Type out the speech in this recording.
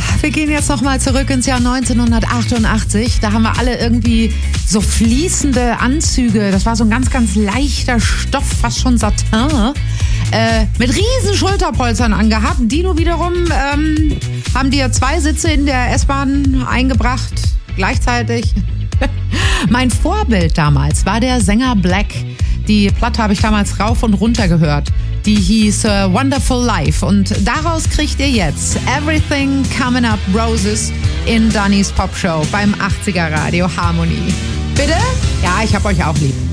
wir gehen jetzt nochmal zurück ins Jahr 1988. Da haben wir alle irgendwie so fließende Anzüge. Das war so ein ganz, ganz leichter Stoff, fast schon Satin. Mit riesen Schulterpolstern angehabt. Dino wiederum haben dir 2 Sitze in der S-Bahn eingebracht. Gleichzeitig. Mein Vorbild damals war der Sänger Black. Die Platte habe ich damals rauf und runter gehört. Die hieß Wonderful Life. Und daraus kriegt ihr jetzt Everything Coming Up Roses in Dannys Popshow beim 80er Radio Harmonie. Bitte? Ja, ich hab euch auch lieb.